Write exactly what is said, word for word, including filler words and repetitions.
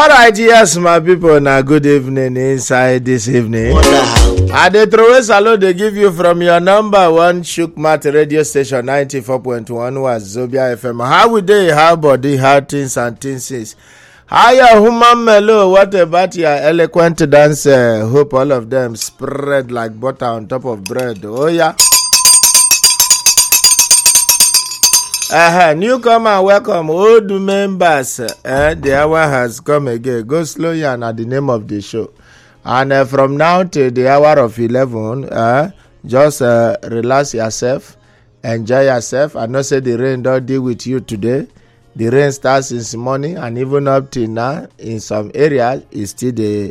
All right, yes, my people. Now, good evening inside this evening. I dey throw a salute they give you from your number one Shukmat radio station ninety-four point one was Zobia F M. How would they how body, how things and things is? How your human mellow? What about your eloquent dancer? Hope all of them spread like butter on top of bread. Oh yeah. Uh-huh. Newcomer, welcome. Old members. Uh, the hour has come again. Go slow and at the name of the show. And uh, from now till the hour of eleven, uh, just uh, relax yourself, enjoy yourself. I know say the rain don't deal with you today. The rain starts since morning and even up till now in some areas it's still the